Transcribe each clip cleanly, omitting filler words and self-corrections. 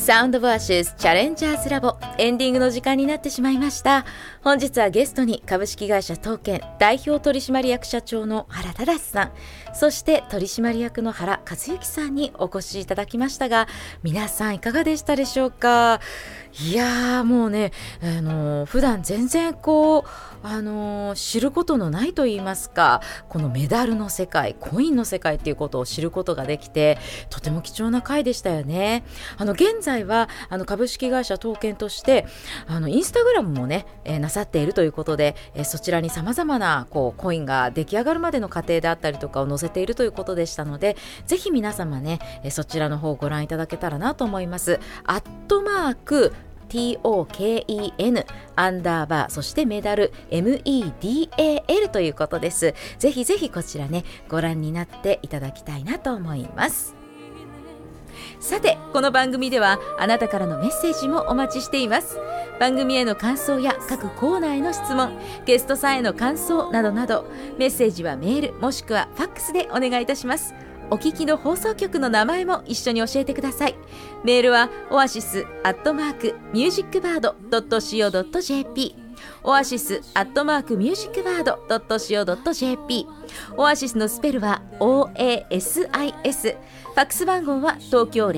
サウンドボアシスチャレンジャーズラボエンディングの時間になってしまいました。本日はゲストに株式会社東建代表取締役社長の原忠さん、そして取締役の原和幸さんにお越しいただきましたが、皆さんいかがでしたでしょうか。いやーもうね、普段全然知ることのないと言いますか、このメダルの世界、コインの世界っていうことを知ることができて、とても貴重な回でしたよね。現在は株式会社東建としてインスタグラムもね、なさっているということで、そちらに様々なコインが出来上がるまでの過程であったりとかを載せているということでしたので、ぜひ皆様ね、そちらの方をご覧いただけたらなと思います。@TOKEN _そしてメダル MEDAL ということです。ぜひぜひこちらね、ご覧になっていただきたいなと思います。さて、この番組ではあなたからのメッセージもお待ちしています。番組への感想や各コーナーへの質問、ゲストさんへの感想などなど、メッセージはメールもしくはファックスでお願いいたします。お聞きの放送局の名前も一緒に教えてください。メールはoasis@musicbird.co.jp oasis@musicbird.co.jp オアシスのスペルは OASIS。 ファックス番号は東京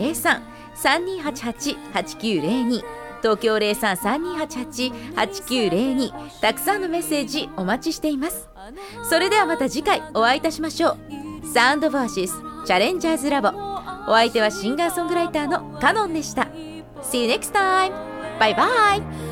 03-3288-8902 東京 03-3288-8902。 たくさんのメッセージお待ちしています。それではまた次回お会いいたしましょう。サウンドボアシスチャレンジャーズラボ、お相手はシンガーソングライターのカノンでした。 See you next time. バイバイ。